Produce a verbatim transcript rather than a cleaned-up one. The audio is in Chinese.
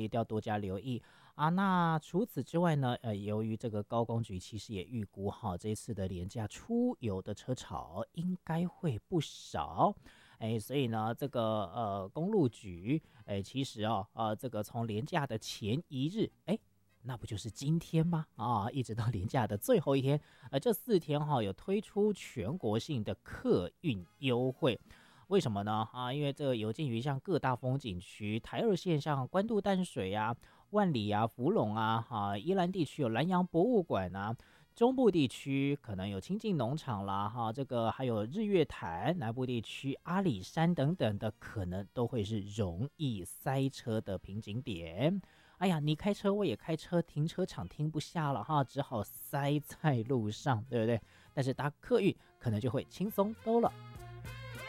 一定要多加留意啊。那除此之外呢，呃，由于这个高工局其实也预估哈，这一次的廉价出游的车潮应该会不少。哎，所以呢，这个呃公路局，哎，其实哦，呃，这个从连假的前一日，哎，那不就是今天吗？啊，一直到连假的最后一天，呃，这四天哈、有推出全国性的客运优惠。为什么呢？啊，因为这个有鉴于像各大风景区，台二线像关渡淡水啊、万里啊、福隆啊，啊，宜兰地区有南洋博物馆啊。中部地区可能有清境农场啦，哈，这个还有日月潭，南部地区阿里山等等的，可能都会是容易塞车的瓶颈点。哎呀，你开车我也开车，停车场停不下了哈，只好塞在路上，对不对？但是搭客运可能就会轻松多了。